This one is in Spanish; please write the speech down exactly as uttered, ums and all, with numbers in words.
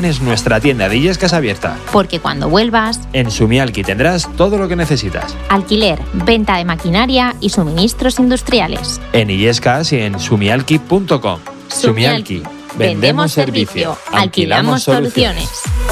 tienes nuestra tienda de Illescas abierta. Porque cuando vuelvas, en Sumialki tendrás todo lo que necesitas. Alquiler, venta de maquinaria y suministros industriales. En Illescas y en sumialki punto com. Sumialki. Vendemos servicio. Alquilamos soluciones.